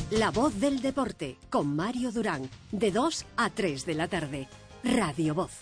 La voz del deporte, con Mario Durán, de 2 a 3 de la tarde. Radio Voz.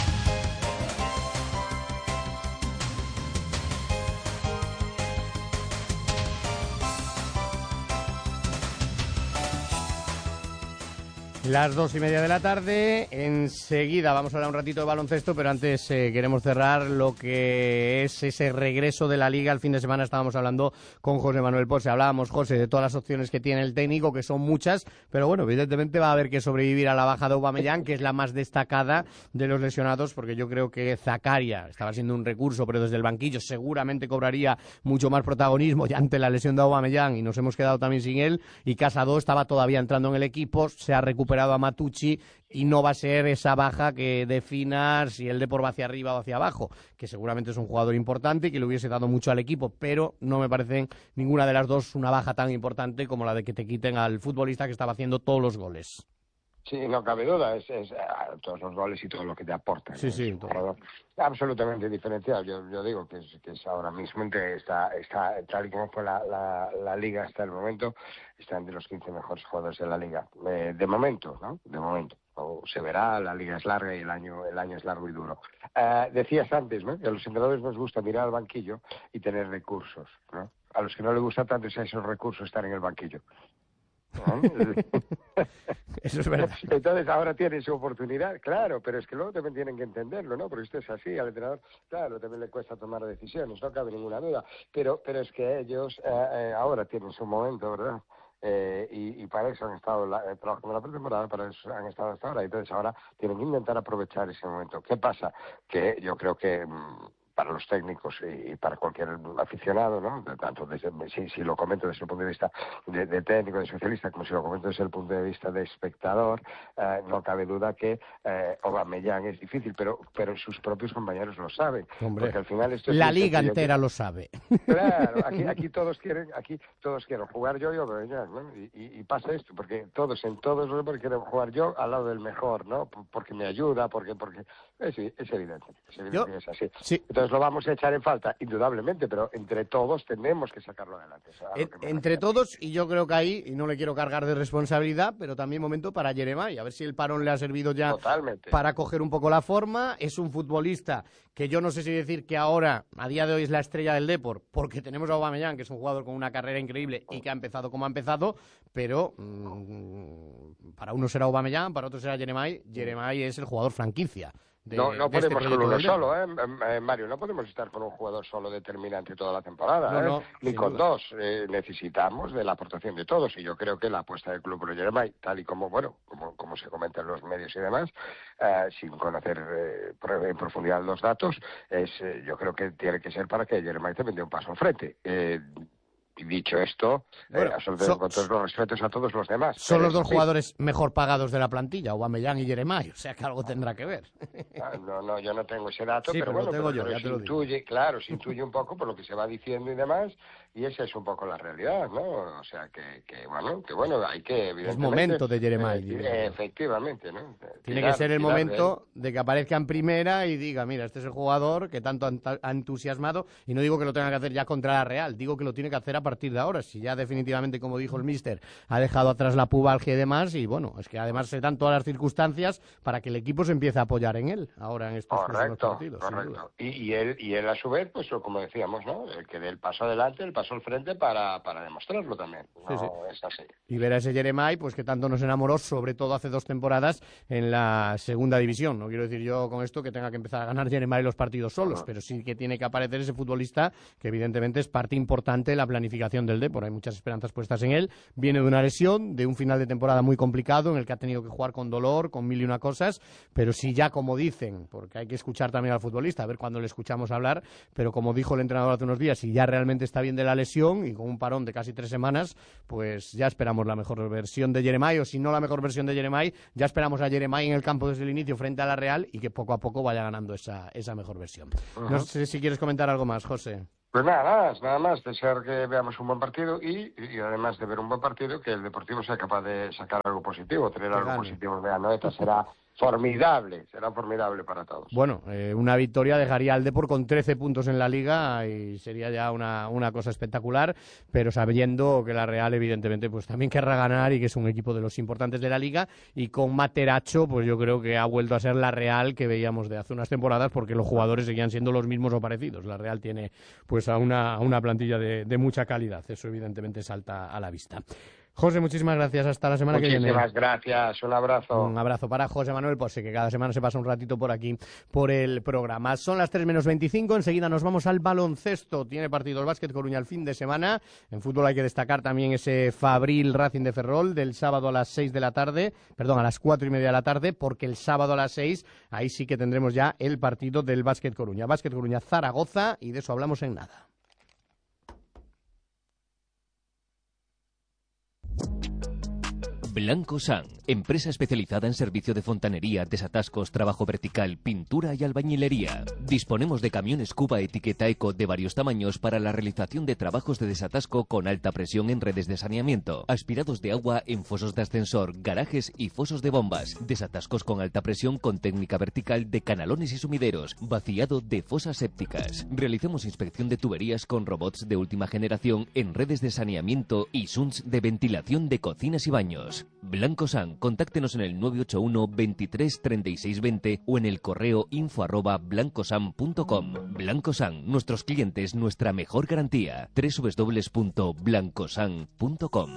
Las 2:30 de la tarde, enseguida vamos a hablar un ratito de baloncesto, pero antes queremos cerrar lo que es ese regreso de la Liga. El fin de semana estábamos hablando con José Manuel Ponce, hablábamos, José, de todas las opciones que tiene el técnico, que son muchas, pero bueno, evidentemente va a haber que sobrevivir a la baja de Aubameyang, que es la más destacada de los lesionados, porque yo creo que Zakaria estaba siendo un recurso, pero desde el banquillo seguramente cobraría mucho más protagonismo ya ante la lesión de Aubameyang, y nos hemos quedado también sin él, y Casado estaba todavía entrando en el equipo, se ha recuperado a Matucci y no va a ser esa baja que defina si el Depor va hacia arriba o hacia abajo, que seguramente es un jugador importante y que le hubiese dado mucho al equipo, pero no me parece ninguna de las dos una baja tan importante como la de que te quiten al futbolista que estaba haciendo todos los goles. Sí, no cabe duda, es todos los goles y todo lo que te aporta. Sí, sí, es un jugador absolutamente diferencial. Yo digo que es ahora mismo, está tal y como fue la Liga hasta el momento, está entre los 15 mejores jugadores de la Liga. De momento, ¿no? De momento. O se verá, la Liga es larga y el año es largo y duro. Decías antes, ¿no?, que a los entrenadores nos gusta mirar al banquillo y tener recursos, ¿no? A los que no les gusta tanto es a esos recursos estar en el banquillo. Eso es verdad. Entonces ahora tienen su oportunidad, claro, pero es que luego también tienen que entenderlo, ¿no? Porque esto es así, al entrenador, claro, también le cuesta tomar decisiones, no cabe ninguna duda, pero es que ellos ahora tienen su momento, ¿verdad? Y para eso han estado trabajando la pretemporada, para eso han estado hasta ahora, entonces ahora tienen que intentar aprovechar ese momento. ¿Qué pasa? Que yo creo que para los técnicos y para cualquier aficionado, ¿no?, tanto si lo comento desde el punto de vista de técnico, de especialista, como si lo comento desde el punto de vista de espectador, no cabe duda que Aubameyang es difícil, pero sus propios compañeros lo saben. Hombre, porque al final esto es la liga entera lo sabe. Claro, aquí todos quieren jugar yo y Aubameyang, ¿no? Y pasa esto, porque en todos los deportes quieren jugar yo al lado del mejor, ¿no? Porque me ayuda, porque es evidente que es así. Sí. Entonces lo vamos a echar en falta, indudablemente, pero entre todos tenemos que sacarlo adelante. Entre todos, y yo creo que ahí, y no le quiero cargar de responsabilidad, pero también momento para Jeremai, a ver si el parón le ha servido ya totalmente para coger un poco la forma. Es un futbolista que yo no sé si decir que ahora, a día de hoy, es la estrella del Depor, porque tenemos a Aubameyang, que es un jugador con una carrera increíble y que ha empezado como ha empezado, pero para uno será Aubameyang, para otro será Jeremai. Jeremai es el jugador franquicia. No podemos con uno solo, Mario, no podemos estar con un jugador solo determinante toda la temporada, ni con dos. Necesitamos de la aportación de todos, y yo creo que la apuesta del club por Jeremai, tal y como se comenta en los medios y demás, sin conocer en profundidad los datos, yo creo que tiene que ser para que Jeremai también dé un paso al frente. Y dicho esto, absolutamente con todos los respetos a todos los demás. Son los dos jugadores mejor pagados de la plantilla, Aubameyang y Jeremai, o sea que algo tendrá que ver. No, yo no tengo ese dato, sí, pero bueno, lo tengo yo, ya te lo digo. Se intuye un poco por lo que se va diciendo y demás, y esa es un poco la realidad, ¿no? O sea que bueno, hay que, evidentemente... Es momento de Jeremai. Efectivamente, ¿no? Tiene que ser el momento de que aparezca en primera y diga, mira, este es el jugador que tanto ha entusiasmado, y no digo que lo tenga que hacer ya contra la Real, digo que lo tiene que hacer a partir de ahora, si ya definitivamente, como dijo el míster, ha dejado atrás la pubalgia y demás, y bueno, es que además se dan todas las circunstancias para que el equipo se empiece a apoyar en él, ahora en estos próximos partidos. Correcto. Y él a su vez, pues como decíamos, ¿no?, el que dé el paso adelante, el paso al frente para demostrarlo también. No, sí. Es así. Y ver a ese Jeremai, pues que tanto nos enamoró, sobre todo hace 2 temporadas, en la segunda división. No quiero decir yo con esto que tenga que empezar a ganar Jeremai los partidos solos, pero sí que tiene que aparecer ese futbolista que evidentemente es parte importante de la planificación del Depor. Hay muchas esperanzas puestas en él. Viene de una lesión, de un final de temporada muy complicado, en el que ha tenido que jugar con dolor, con 1000 y una cosas, pero si ya, como dicen, porque hay que escuchar también al futbolista, a ver cuándo le escuchamos hablar, pero como dijo el entrenador hace unos días, si ya realmente está bien de la lesión y con un parón de casi 3 semanas, pues ya esperamos la mejor versión de Jeremai, o si no la mejor versión de Jeremai, ya esperamos a Jeremai en el campo desde el inicio frente a la Real y que poco a poco vaya ganando esa mejor versión. No sé si quieres comentar algo más, José. Pues nada más, desear que veamos un buen partido y además de ver un buen partido, que el Deportivo sea capaz de sacar algo positivo, tener algo positivo. Vea, Noeta será formidable, será formidable para todos. Bueno, una victoria dejaría al Depor con 13 puntos en la Liga y sería ya una cosa espectacular, pero sabiendo que la Real evidentemente pues también querrá ganar y que es un equipo de los importantes de la Liga, y con Materacho pues yo creo que ha vuelto a ser la Real que veíamos de hace unas temporadas, porque los jugadores seguían siendo los mismos o parecidos. La Real tiene pues a una plantilla de mucha calidad, eso evidentemente salta a la vista. José, muchísimas gracias. Hasta la semana que viene. Muchísimas gracias. Un abrazo. Un abrazo para José Manuel Pose, que cada semana se pasa un ratito por aquí, por el programa. Son las 3:25. Enseguida nos vamos al baloncesto. Tiene partido el Básquet Coruña el fin de semana. En fútbol hay que destacar también ese Fabril Racing de Ferrol del sábado a las 6 de la tarde. Perdón, a las 4:30 de la tarde, porque el sábado a las 6, ahí sí que tendremos ya el partido del Básquet Coruña. Básquet Coruña Zaragoza, y de eso hablamos en nada. Blanco San, empresa especializada en servicio de fontanería, desatascos, trabajo vertical, pintura y albañilería. Disponemos de camiones Cuba etiqueta Eco de varios tamaños para la realización de trabajos de desatasco con alta presión en redes de saneamiento, aspirados de agua en fosos de ascensor, garajes y fosos de bombas, desatascos con alta presión con técnica vertical de canalones y sumideros, vaciado de fosas sépticas. Realizamos inspección de tuberías con robots de última generación en redes de saneamiento y sunts de ventilación de cocinas y baños. Blanco San, contáctenos en el 981 23 36 20 o en el correo info@blancosan.com. Blanco San, nuestros clientes, nuestra mejor garantía. www.blancosan.com.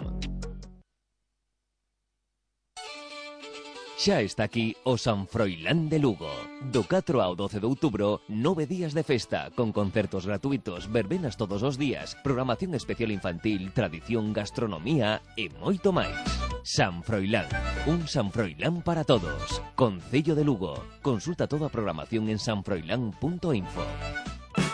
Xa está aquí o San Froilán de Lugo. Do 4 ao 12 de outubro, 9 días de festa, con concertos gratuitos, verbenas todos os días, programación especial infantil, tradición, gastronomía e moito máis. San Froilán, un San Froilán para todos. Concello de Lugo. Consulta toda a programación en sanfroilán.info.